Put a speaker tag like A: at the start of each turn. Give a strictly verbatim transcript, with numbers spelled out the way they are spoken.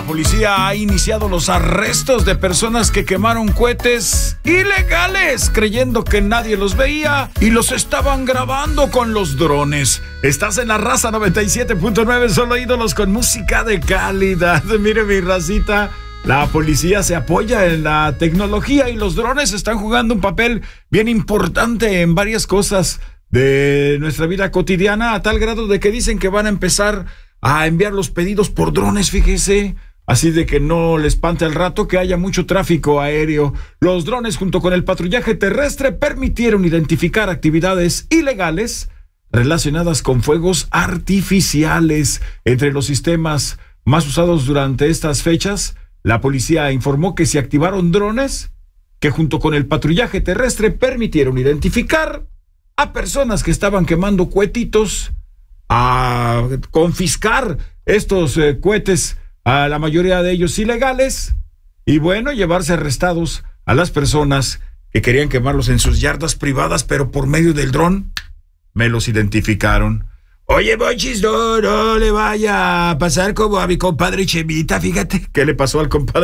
A: policía ha iniciado los arrestos de personas que quemaron cohetes ilegales, creyendo que nadie los veía y los estaban grabando con los drones. Estás en la Raza noventa y siete punto nueve, solo ídolos con música de calidad. Mire mi racita, la policía se apoya en la tecnología y los drones están jugando un papel bien importante en varias cosas de nuestra vida cotidiana, a tal grado de que dicen que van a empezar a enviar los pedidos por drones, fíjese, así de que no le espante al rato que haya mucho tráfico aéreo. Los drones, junto con el patrullaje terrestre, permitieron identificar actividades ilegales relacionadas con fuegos artificiales. Entre los sistemas más usados durante estas fechas, la policía informó que se activaron drones que, junto con el patrullaje terrestre, permitieron identificar a personas que estaban quemando cohetitos, a confiscar estos eh, cohetes, a la mayoría de ellos ilegales, y bueno, llevarse arrestados a las personas que querían quemarlos en sus yardas privadas, pero por medio del dron me los identificaron. Oye, Bochis, no, no le vaya a pasar como a mi compadre Chemita, fíjate. ¿Qué le pasó al compadre